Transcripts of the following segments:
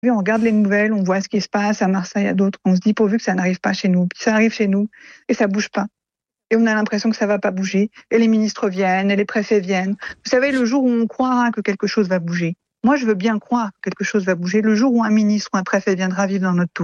On regarde les nouvelles, on voit ce qui se passe à Marseille, à d'autres. On se dit pourvu que ça n'arrive pas chez nous. Puis ça arrive chez nous et ça bouge pas. Et on a l'impression que ça va pas bouger. Et les ministres viennent, et les préfets viennent. Vous savez, le jour où on croira que quelque chose va bouger, moi je veux bien croire que quelque chose va bouger, le jour où un ministre ou un préfet viendra vivre dans notre tour.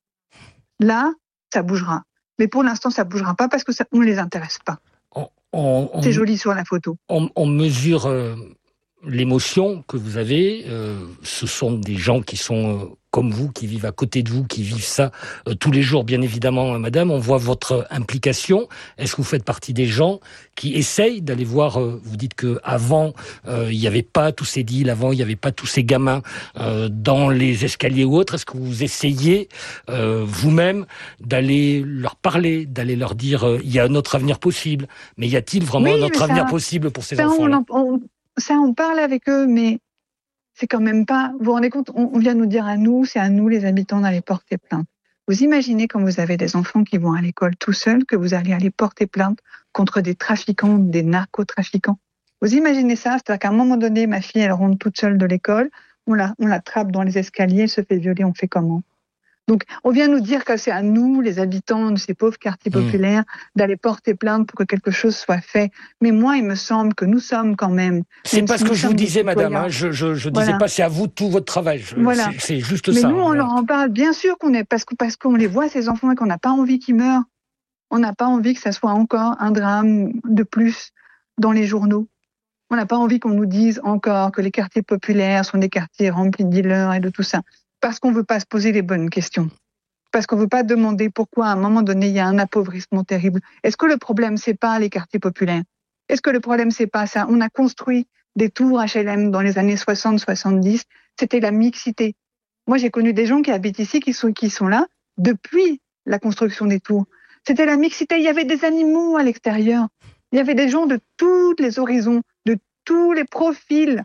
Là, ça bougera. Mais pour l'instant, ça bougera pas parce que on les intéresse pas. C'est joli sur la photo. On mesure l'émotion que vous avez. Ce sont des gens qui sont comme vous, qui vivent à côté de vous, qui vivent ça tous les jours, bien évidemment, madame. On voit votre implication. Est-ce que vous faites partie des gens qui essayent d'aller voir, vous dites qu'avant, il n'y avait pas tous ces deals, avant, il n'y avait pas tous ces gamins dans les escaliers ou autres. Est-ce que vous essayez vous-même d'aller leur parler, d'aller leur dire il y a un autre avenir possible, mais y a-t-il vraiment un autre avenir possible pour ces enfants-là ? On parle avec eux, mais c'est quand même pas... Vous vous rendez compte, on vient nous dire à nous, c'est à nous les habitants d'aller porter plainte. Vous imaginez quand vous avez des enfants qui vont à l'école tout seuls, que vous allez aller porter plainte contre des trafiquants, des narcotrafiquants. Vous imaginez ça ? C'est-à-dire qu'à un moment donné, ma fille, elle rentre toute seule de l'école, on la trappe dans les escaliers, elle se fait violer, on fait comment ? Donc, on vient nous dire que c'est à nous, les habitants de ces pauvres quartiers populaires, d'aller porter plainte pour que quelque chose soit fait. Mais moi, il me semble que nous sommes quand même... C'est pas ce que je vous disais, madame. Hein, je disais pas, c'est à vous tout votre travail. C'est juste ça. Mais nous, on leur en parle. Bien sûr qu'on est... Parce qu'on les voit, ces enfants, et qu'on n'a pas envie qu'ils meurent. On n'a pas envie que ça soit encore un drame de plus dans les journaux. On n'a pas envie qu'on nous dise encore que les quartiers populaires sont des quartiers remplis de dealers et de tout ça. Parce qu'on ne veut pas se poser les bonnes questions. Parce qu'on ne veut pas demander pourquoi, à un moment donné, il y a un appauvrissement terrible. Est-ce que le problème, c'est pas les quartiers populaires ? Est-ce que le problème, c'est pas ça ? On a construit des tours HLM dans les années 60-70. C'était la mixité. Moi, j'ai connu des gens qui habitent ici, qui sont là depuis la construction des tours. C'était la mixité. Il y avait des animaux à l'extérieur. Il y avait des gens de tous les horizons, de tous les profils.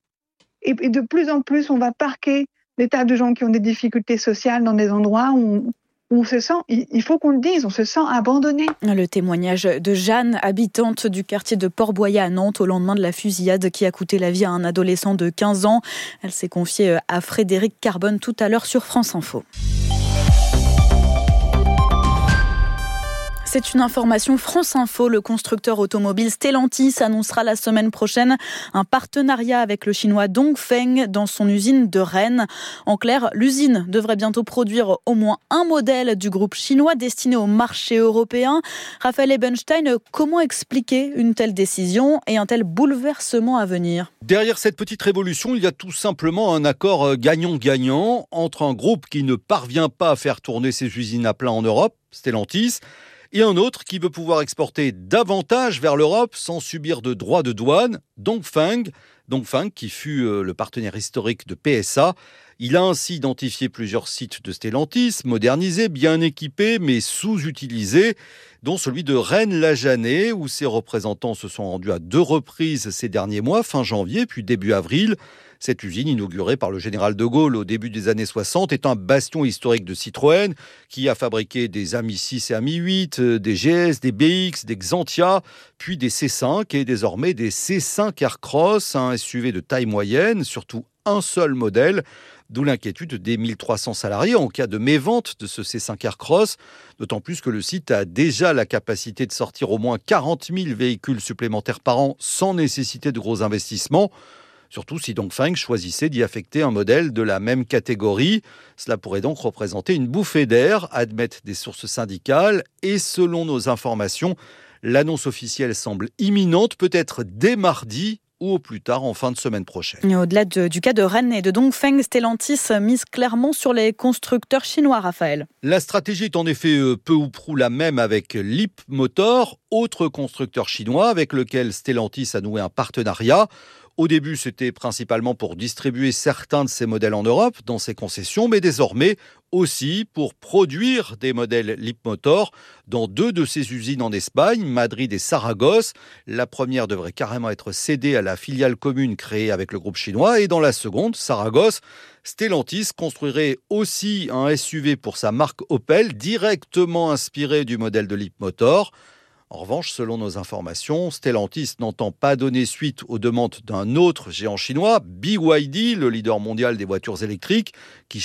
Et de plus en plus, on va parquer des tas de gens qui ont des difficultés sociales dans des endroits où on se sent, il faut qu'on le dise, on se sent abandonné. Le témoignage de Jeanne, habitante du quartier de Port-Boyat à Nantes, au lendemain de la fusillade qui a coûté la vie à un adolescent de 15 ans. Elle s'est confiée à Frédéric Carbone tout à l'heure sur France Info. C'est une information France Info. Le constructeur automobile Stellantis annoncera la semaine prochaine un partenariat avec le chinois Dongfeng dans son usine de Rennes. En clair, l'usine devrait bientôt produire au moins un modèle du groupe chinois destiné au marché européen. Raphaël Ebenstein, comment expliquer une telle décision et un tel bouleversement à venir ? Derrière cette petite révolution, il y a tout simplement un accord gagnant-gagnant entre un groupe qui ne parvient pas à faire tourner ses usines à plein en Europe, Stellantis, et un autre qui veut pouvoir exporter davantage vers l'Europe sans subir de droits de douane, Dongfeng qui fut le partenaire historique de PSA. Il a ainsi identifié plusieurs sites de Stellantis, modernisés, bien équipés, mais sous-utilisés, dont celui de Rennes-la-Janée, où ses représentants se sont rendus à 2 reprises ces derniers mois, fin janvier puis début avril. Cette usine, inaugurée par le général de Gaulle au début des années 60, est un bastion historique de Citroën qui a fabriqué des Ami 6 et Ami 8, des GS, des BX, des Xantia, puis des C5 et désormais des C5 Aircross, un SUV de taille moyenne, surtout un seul modèle. D'où l'inquiétude des 1300 salariés en cas de mévente de ce C5 Aircross, d'autant plus que le site a déjà la capacité de sortir au moins 40 000 véhicules supplémentaires par an sans nécessiter de gros investissements. Surtout si Dongfeng choisissait d'y affecter un modèle de la même catégorie. Cela pourrait donc représenter une bouffée d'air, admettent des sources syndicales. Et selon nos informations, l'annonce officielle semble imminente, peut-être dès mardi ou au plus tard en fin de semaine prochaine. Et au-delà du cas de Rennes et de Dongfeng, Stellantis mise clairement sur les constructeurs chinois, Raphaël. La stratégie est en effet peu ou prou la même avec Leapmotor, autre constructeur chinois avec lequel Stellantis a noué un partenariat. Au début, c'était principalement pour distribuer certains de ces modèles en Europe, dans ses concessions, mais désormais aussi pour produire des modèles Leapmotor dans 2 de ses usines en Espagne, Madrid et Saragosse. La première devrait carrément être cédée à la filiale commune créée avec le groupe chinois, et dans la seconde, Saragosse, Stellantis construirait aussi un SUV pour sa marque Opel, directement inspiré du modèle de Leapmotor. En revanche, selon nos informations, Stellantis n'entend pas donner suite aux demandes d'un autre géant chinois, BYD, le leader mondial des voitures électriques, qui